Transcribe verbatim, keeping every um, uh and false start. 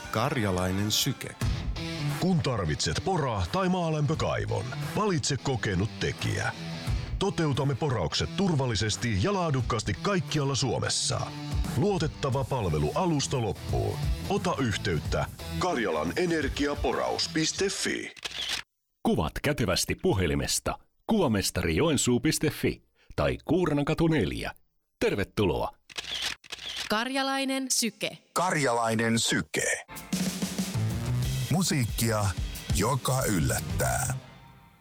Karjalainen syke. Kun tarvitset pora- tai maalämpökaivon, valitse kokenut tekijä. Toteutamme poraukset turvallisesti ja laadukkaasti kaikkialla Suomessa. Luotettava palvelu alusta loppuun. Ota yhteyttä karjalanenergiaporaus piste fi. Kuvat kätevästi puhelimesta kuvamestari joensuu piste fi tai Kuurnankatu neljä. Tervetuloa! Karjalainen syke. Karjalainen syke. Musiikkia, joka yllättää.